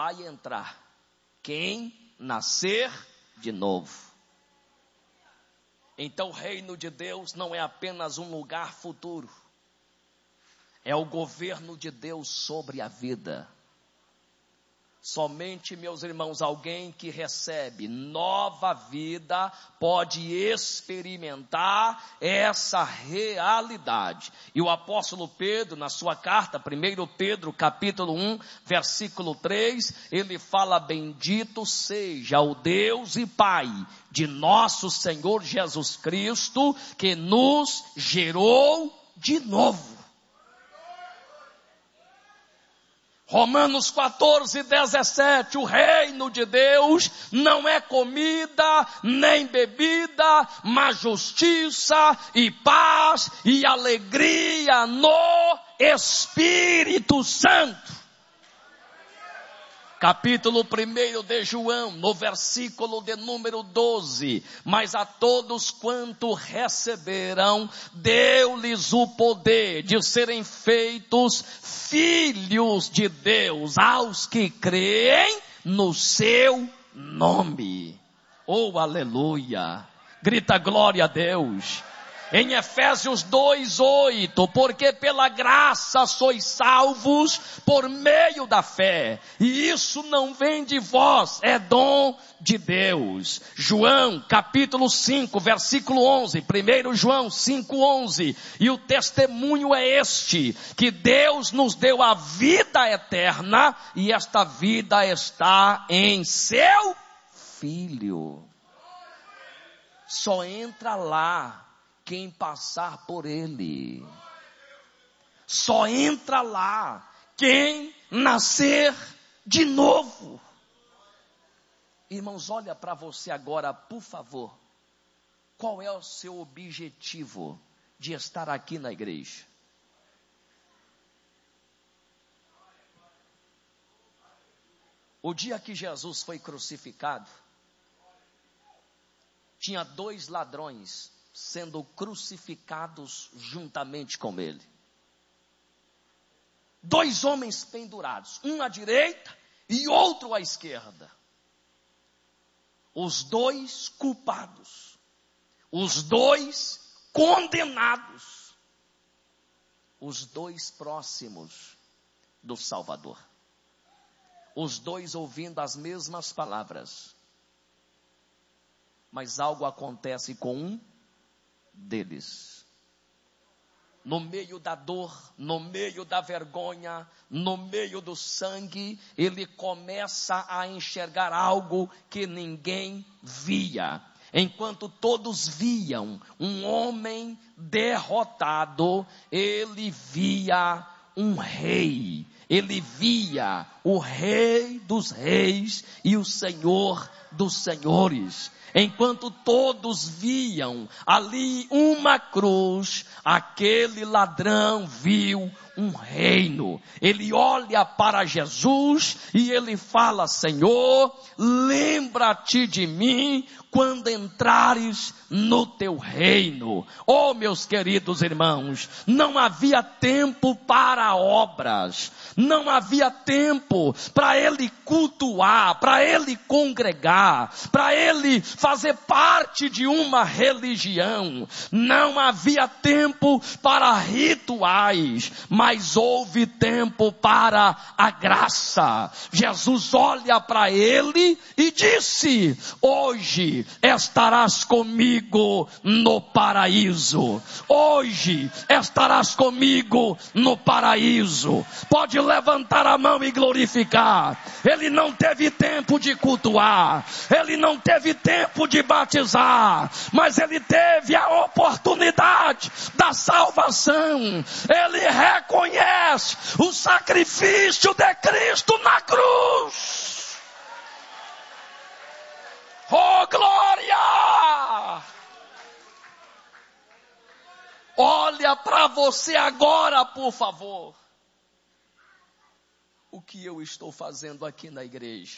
vai entrar quem nascer de novo. Então o reino de Deus não é apenas um lugar futuro, é o governo de Deus sobre a vida. Somente, meus irmãos, alguém que recebe nova vida pode experimentar essa realidade. E o apóstolo Pedro, na sua carta, 1 Pedro capítulo 1, versículo 3, ele fala: bendito seja o Deus e Pai de nosso Senhor Jesus Cristo, que nos gerou de novo. Romanos 14, 17, o reino de Deus não é comida nem bebida, mas justiça e paz e alegria no Espírito Santo. Capítulo 1 de João, no versículo de número 12, mas a todos quanto receberam, deu-lhes o poder de serem feitos filhos de Deus, aos que creem no seu nome. Oh, aleluia! Grita glória a Deus. Em Efésios 2:8, porque pela graça sois salvos por meio da fé, e isso não vem de vós, é dom de Deus. João capítulo 5, versículo 11, 1 João 5:11, e o testemunho é este, que Deus nos deu a vida eterna, e esta vida está em seu Filho. Só entra lá quem passar por ele. Só entra lá quem nascer de novo. Irmãos, olha para você agora, por favor. Qual é o seu objetivo de estar aqui na igreja? O dia que Jesus foi crucificado, tinha 2 ladrões sendo crucificados juntamente com ele. 2 homens pendurados, um à direita e outro à esquerda. Os 2 culpados, os 2 condenados, os 2 próximos do Salvador. Os 2 ouvindo as mesmas palavras. Mas algo acontece com um deles. No meio da dor, no meio da vergonha, no meio do sangue, ele começa a enxergar algo que ninguém via. Enquanto todos viam um homem derrotado, ele via um rei. Ele via o Rei dos Reis e o Senhor dos Senhores. Enquanto todos viam ali uma cruz, aquele ladrão viu um reino. Ele olha para Jesus e ele fala: Senhor, lembra-te de mim quando entrares no teu reino. Oh, meus queridos irmãos, não havia tempo para obras, não havia tempo para ele cultuar, para ele congregar, para ele fazer parte de uma religião. Não havia tempo para rituais, mas houve tempo para a graça. Jesus olha para ele e disse: hoje estarás comigo no paraíso. Hoje estarás comigo no paraíso. Pode levantar a mão e glorificar. Ele não teve tempo de cultuar, ele não teve tempo de batizar, mas ele teve a oportunidade da salvação. Ele reconhece o sacrifício de Cristo na cruz. Oh, glória! Olha para você agora, por favor. O que eu estou fazendo aqui na igreja?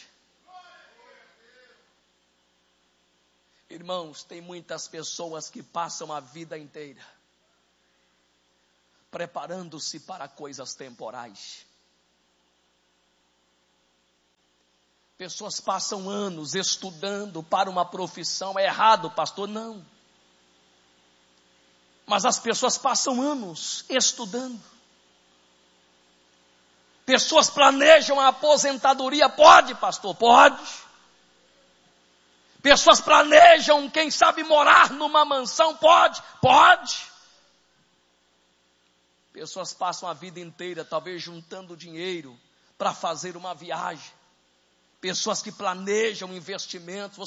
Irmãos, tem muitas pessoas que passam a vida inteira preparando-se para coisas temporais. Pessoas passam anos estudando para uma profissão. É errado, pastor? Não. Mas as pessoas passam anos estudando. Pessoas planejam a aposentadoria. Pode, pastor? Pode. Pessoas planejam, quem sabe, morar numa mansão. Pode? Pode. Pessoas passam a vida inteira, talvez, juntando dinheiro para fazer uma viagem. Pessoas que planejam investimentos.